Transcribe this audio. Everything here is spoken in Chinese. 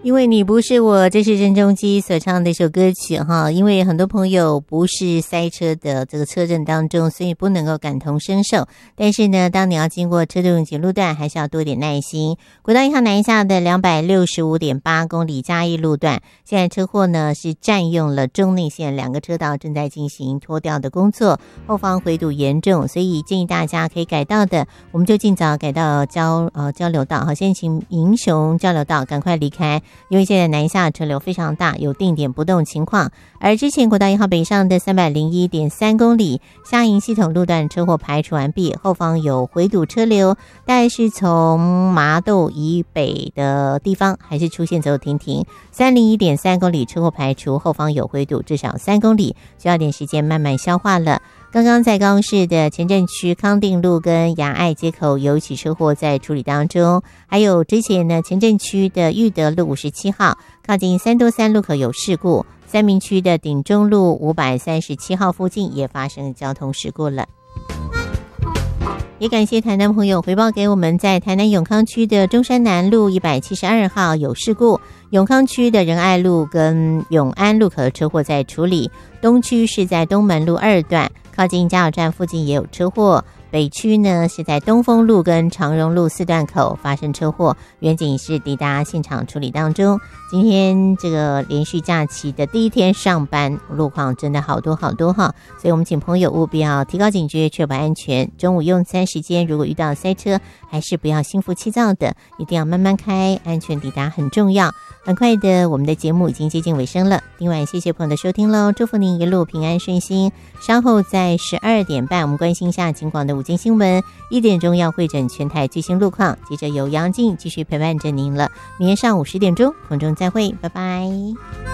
因为你不是我，这是郑中基所唱的一首歌曲哈。因为很多朋友不是塞车的这个车阵当中，所以不能够感同身受。但是呢，当你要经过车阵紧路段，还是要多点耐心。国道1号南下的265.8公里嘉义路段，现在车祸呢是占用了中内线2个车道，正在进行拖吊的工作，后方回堵严重，所以建议大家可以改道的，我们就尽早改到交流道好，先请民雄交流道赶快离开。因为现在南下车流非常大，有定点不动情况。而之前国道1号北上的301.3公里下营系统路段车祸排除完毕，后方有回堵车流，大概是从麻豆以北的地方还是出现走停停。301.3公里车祸排除，后方有回堵至少3公里，需要点时间慢慢消化了。刚刚在高雄市的前镇区康定路跟雅爱街口有一起车祸在处理当中，还有之前呢前镇区的裕德路57号靠近三多三路口有事故，三民区的顶中路537号附近也发生交通事故了。也感谢台南朋友回报给我们，在台南永康区的中山南路172号有事故，永康区的仁爱路跟永安路口的车祸在处理，东区是在东门路2段靠近加油站附近也有车祸，北区呢是在东丰路跟长荣路4段口发生车祸，远警是抵达现场处理当中。今天这个连续假期的第一天上班，路况真的好多哈，所以我们请朋友务必要提高警觉，确保安全。中午用餐时间如果遇到塞车，还是不要心浮气躁的，一定要慢慢开，安全抵达很重要。很快的，我们的节目已经接近尾声了，今晚谢谢朋友的收听喽，祝福您一路平安顺心。稍后在12点半，我们关心一下警广的午间新闻，1点钟要会诊全台最新路况，接着由杨静继续陪伴着您了。明天上午10点钟空中再会，拜拜。